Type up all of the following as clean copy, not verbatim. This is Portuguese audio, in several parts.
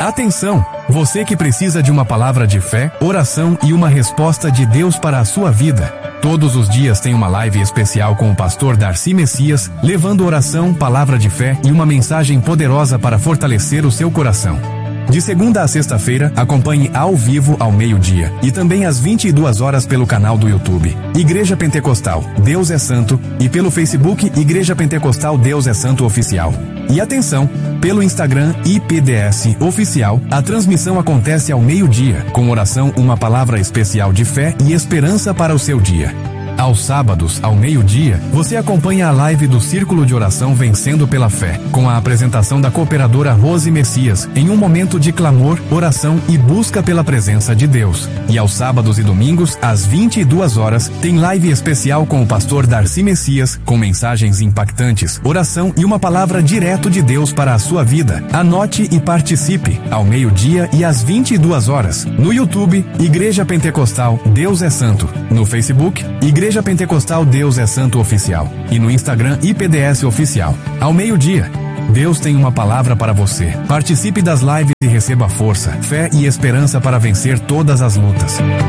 Atenção! Você que precisa de uma palavra de fé, oração e uma resposta de Deus para a sua vida. Todos os dias tem uma live especial com o pastor Darcy Messias, levando oração, palavra de fé e uma mensagem poderosa para fortalecer o seu coração. De segunda a sexta-feira, acompanhe ao vivo ao meio-dia e também às 22 horas pelo canal do YouTube Igreja Pentecostal Deus é Santo e pelo Facebook Igreja Pentecostal Deus é Santo Oficial. E atenção, pelo Instagram IPDS Oficial, a transmissão acontece ao meio-dia, com oração, uma palavra especial de fé e esperança para o seu dia. Aos sábados, ao meio-dia, você acompanha a live do Círculo de Oração Vencendo pela Fé, com a apresentação da cooperadora Rose Messias, em um momento de clamor, oração e busca pela presença de Deus. E aos sábados e domingos, às 22 horas, tem live especial com o pastor Darcy Messias, com mensagens impactantes, oração e uma palavra direto de Deus para a sua vida. Anote e participe, ao meio-dia e às 22 horas, no YouTube, Igreja Pentecostal Deus é Santo, no Facebook, Igreja Pentecostal Deus é Santo Oficial e no Instagram IPDS Oficial. Ao meio-dia, Deus tem uma palavra para você. Participe das lives e receba força, fé e esperança para vencer todas as lutas.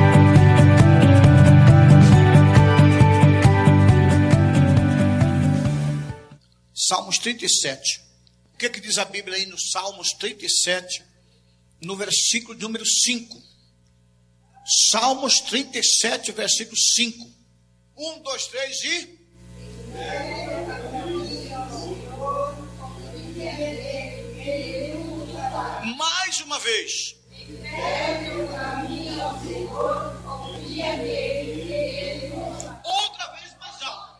Salmos 37. O que diz a Bíblia aí no Salmos 37, no versículo número 5? Salmos 37, versículo 5. 1, 2, 3 e... Mais uma vez. Outra vez mais alto.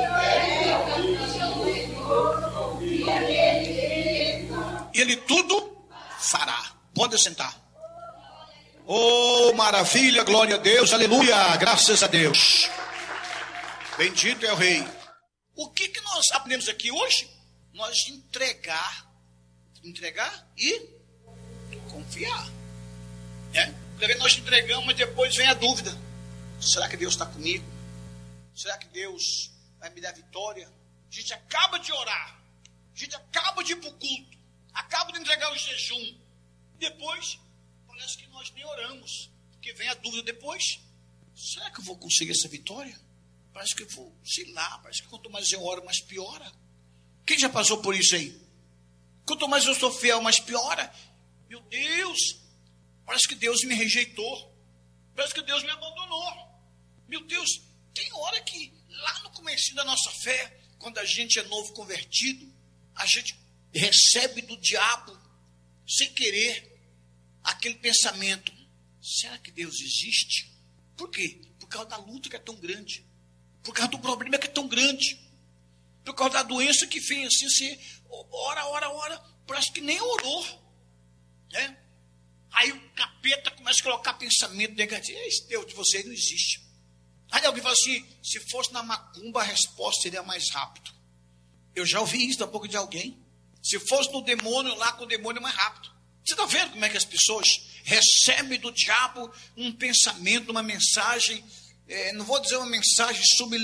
E ele tudo fará. Pode sentar. Oh, maravilha, glória a Deus, aleluia, graças a Deus. Bendito é o Rei. O que nós aprendemos aqui hoje? Nós entregar e confiar. Porque nós entregamos, mas depois vem a dúvida. Será que Deus está comigo? Será que Deus vai me dar vitória? A gente acaba de orar, a gente acaba de ir para o culto, acaba de entregar o jejum. Depois, parece que nós nem oramos, porque vem a dúvida depois. Será que eu vou conseguir essa vitória? Parece que eu vou, sei lá, parece que quanto mais eu oro, mais piora. Quem já passou por isso aí? Quanto mais eu sou fiel, mais piora. Meu Deus, parece que Deus me rejeitou. Parece que Deus me abandonou. Meu Deus, tem hora que lá no começo da nossa fé, quando a gente é novo convertido, a gente recebe do diabo, sem querer, aquele pensamento: será que Deus existe? Por quê? Por causa da luta que é tão grande. Por causa do problema que é tão grande. Por causa da doença que vem assim, você ora, parece que nem orou. Né? Aí o capeta começa a colocar pensamento negativo. Esse Deus de você não existe. Aí alguém fala assim: se fosse na macumba, a resposta seria mais rápido. Eu já ouvi isso da boca de alguém. Se fosse no demônio, lá com o demônio é mais rápido. Você está vendo como é que as pessoas recebem do diabo um pensamento, uma mensagem... não vou dizer uma mensagem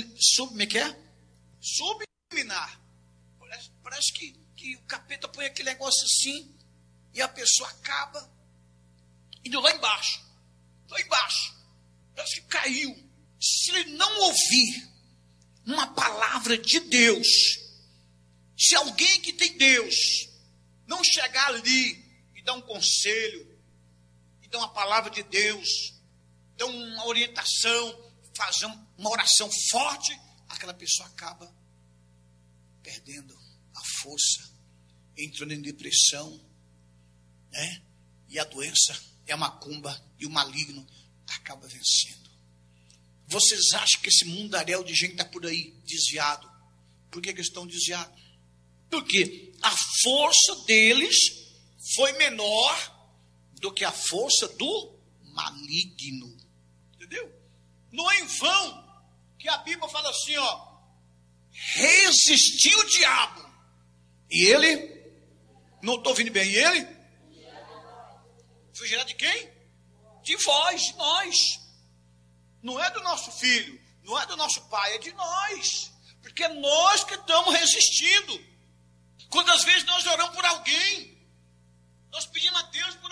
subliminar. Parece que o capeta põe aquele negócio assim e a pessoa acaba indo lá embaixo. Parece que caiu. Se ele não ouvir uma palavra de Deus, se alguém que tem Deus não chegar ali e dar um conselho, e dar uma palavra de Deus, dar uma orientação, fazer uma oração forte, aquela pessoa acaba perdendo a força, entrando em depressão, né? E a doença, a macumba e o maligno acaba vencendo. Vocês acham que esse mundaréu de gente está por aí desviado? Por que eles estão desviados? Porque a força deles foi menor do que a força do maligno. Entendeu? Não é em vão que a Bíblia fala assim, ó: resistiu o diabo. E ele, não estou ouvindo bem, e ele? Fugirá de quem? De vós, de nós. Não é do nosso filho, não é do nosso pai, é de nós. Porque é nós que estamos resistindo. Quantas vezes nós oramos por alguém, nós pedimos a Deus por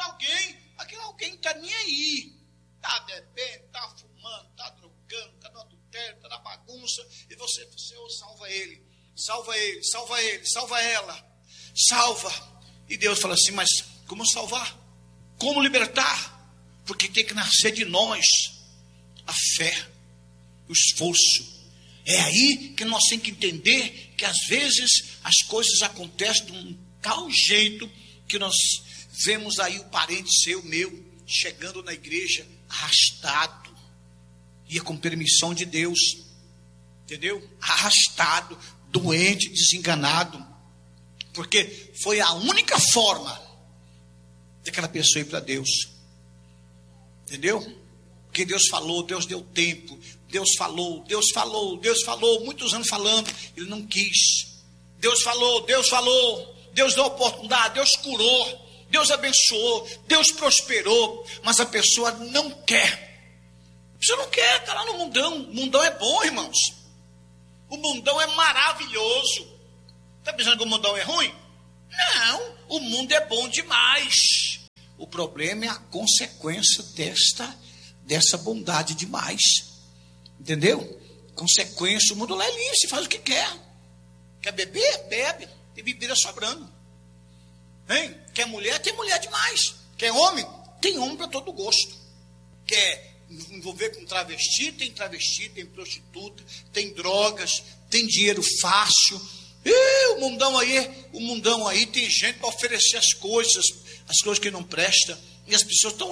salva ele, salva ele, salva ela, salva. E Deus fala assim, mas como salvar? Como libertar? Porque tem que nascer de nós a fé, o esforço. É aí que nós temos que entender que às vezes as coisas acontecem de um tal jeito que nós vemos aí o parente seu, meu, chegando na igreja arrastado, ia com permissão de Deus, entendeu? Arrastado, doente, desenganado, porque foi a única forma daquela pessoa ir para Deus, entendeu? Porque Deus falou, Deus deu tempo, Deus falou, muitos anos falando, ele não quis. Deus falou, Deus deu oportunidade, Deus curou, Deus abençoou, Deus prosperou, mas a pessoa não quer. A pessoa não quer, está lá no mundão. O mundão é bom, irmãos. O mundão é maravilhoso. Está pensando que o mundão é ruim? Não, o mundo é bom demais. O problema é a consequência dessa bondade demais. Entendeu? Consequência, o mundo lá é livre, se faz o que quer. Quer beber? Bebe. Tem bebida sobrando. Hein? Quer mulher? Tem mulher demais. Quer homem? Tem homem para todo gosto. Quer envolver com travesti? Tem prostituta, tem drogas, tem dinheiro fácil. O mundão aí tem gente para oferecer as coisas que não prestam. E as pessoas estão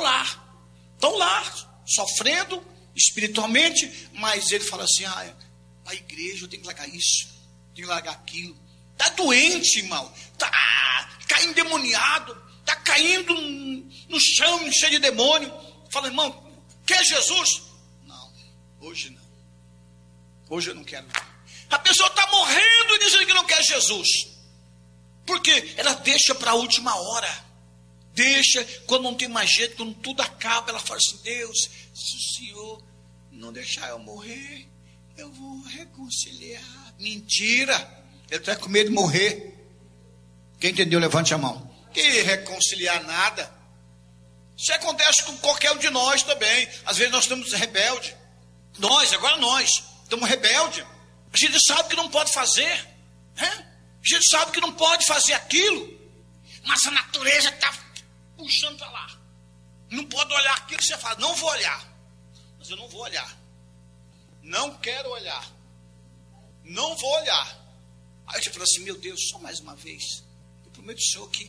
lá, sofrendo espiritualmente, mas ele fala assim, a igreja, eu tenho que largar isso, tenho que largar aquilo. Está doente, irmão, está endemoniado, está caindo no chão, cheio de demônio. Fala, irmão, quer Jesus? Não, hoje não. Hoje eu não quero. A pessoa está morrendo e dizendo que não quer Jesus. Porque ela deixa para a última hora. Deixa, quando não tem mais jeito, quando tudo acaba, ela fala assim, Deus, se o Senhor não deixar eu morrer, eu vou reconciliar. Mentira, ele está com medo de morrer. Quem entendeu, levante a mão. Que reconciliar nada. Isso acontece com qualquer um de nós também. Às vezes nós estamos rebeldes. Nós estamos rebeldes. A gente sabe que não pode fazer. A gente sabe que não pode fazer aquilo. Mas a natureza está puxando para lá. Não pode olhar aquilo que você fala, não vou olhar. Mas eu não vou olhar. Não quero olhar. Não vou olhar. Aí você fala assim, meu Deus, só mais uma vez. Eu prometo ao Senhor que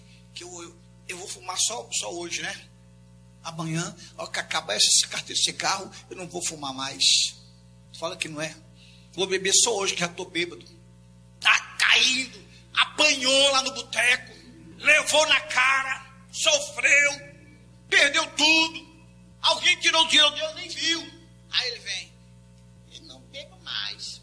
eu vou fumar só hoje, né? Amanhã, ao que acabar essa carteira de cigarro, eu não vou fumar mais. Fala que não é. Vou beber só hoje, que já estou bêbado. Está caindo, apanhou lá no boteco, levou na cara, sofreu, perdeu tudo. Alguém tirou o dinheiro dele, nem viu. Aí ele vem, eu não bebo mais.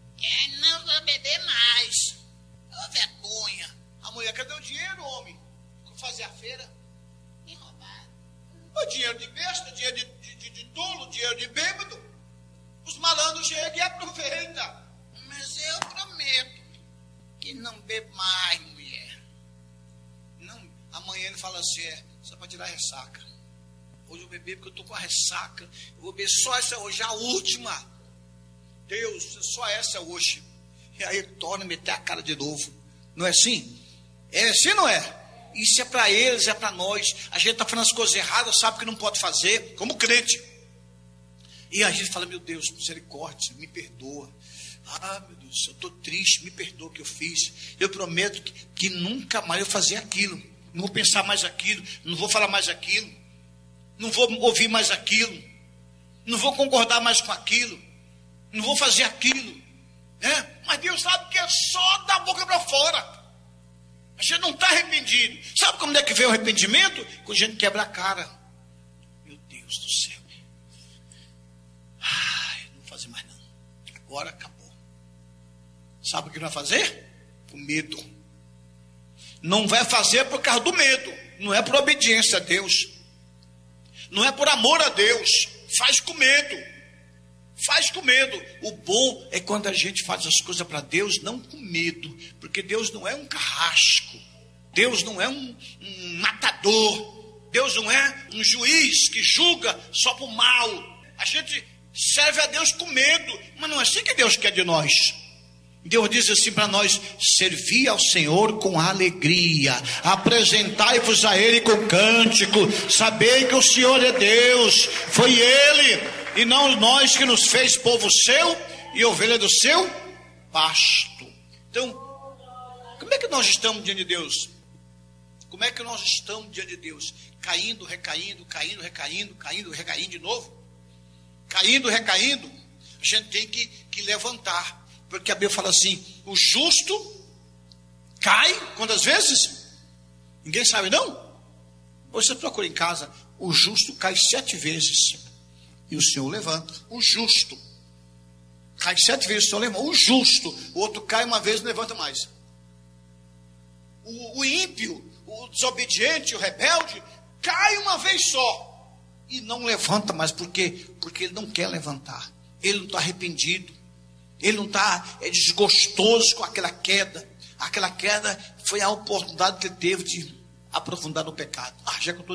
Não vou beber mais. Ô vergonha. A mulher, cadê o dinheiro, homem? Vou fazer a feira. Me roubaram. O dinheiro de besta, dinheiro de tolo, dinheiro de bêbado. Os malandros chegam e aproveitam. Mas eu prometo que não bebo mais, mulher. Não, amanhã ele fala assim, só para tirar a ressaca. Hoje eu bebi porque eu estou com a ressaca. Eu vou beber só essa hoje, a última. Deus, só essa hoje. E aí ele torna a meter a cara de novo. Não é assim? É assim, não é? Isso é para eles, é para nós. A gente está fazendo as coisas erradas, sabe que não pode fazer, como crente. E a gente fala, meu Deus, misericórdia, me perdoa. Meu Deus, eu estou triste, me perdoa o que eu fiz. Eu prometo que nunca mais eu vou fazer aquilo. Não vou pensar mais aquilo, não vou falar mais aquilo. Não vou ouvir mais aquilo. Não vou concordar mais com aquilo. Não vou fazer aquilo. Mas Deus sabe que é só da boca para fora. A gente não está arrependido. Sabe como é que vem o arrependimento? Quando a gente quebra a cara. Meu Deus do céu. Não vou fazer mais não. Agora acabou. Sabe o que vai fazer? Com medo. Não vai fazer por causa do medo. Não é por obediência a Deus. Não é por amor a Deus. Faz com medo. Faz com medo. O bom é quando a gente faz as coisas para Deus, não com medo. Porque Deus não é um carrasco. Deus não é um matador. Deus não é um juiz que julga só por mal. A gente serve a Deus com medo. Mas não é assim que Deus quer de nós. Deus diz assim para nós: servi ao Senhor com alegria, apresentai-vos a Ele com cântico, sabei que o Senhor é Deus, foi Ele e não nós que nos fez povo seu e ovelha do seu pasto. Então, como é que nós estamos diante de Deus? Como é que nós estamos diante de Deus? Caindo, recaindo, caindo, recaindo, caindo, recaindo de novo? Caindo, recaindo. A gente tem que levantar, porque a Bíblia fala assim: o justo cai quantas vezes? Ninguém sabe não? Você procura em casa: o justo cai 7 vezes e o Senhor levanta. O justo cai 7 vezes, o Senhor levanta. O justo, o outro cai uma vez e não levanta mais. O ímpio, o desobediente, o rebelde, cai uma vez só e não levanta mais. Por quê? Porque ele não quer levantar. Ele não está arrependido. Ele não está desgostoso com aquela queda. Aquela queda foi a oportunidade que ele teve de aprofundar no pecado. Já que eu estou